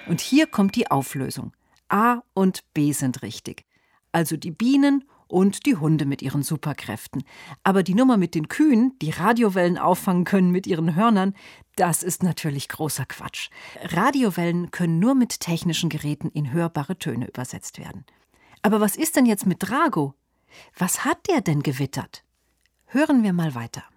Und hier kommt die Auflösung. A und B sind richtig. Also die Bienen und die Hunde mit ihren Superkräften. Aber die Nummer mit den Kühen, die Radiowellen auffangen können mit ihren Hörnern, das ist natürlich großer Quatsch. Radiowellen können nur mit technischen Geräten in hörbare Töne übersetzt werden. Aber was ist denn jetzt mit Drago? Was hat der denn gewittert? Hören wir mal weiter.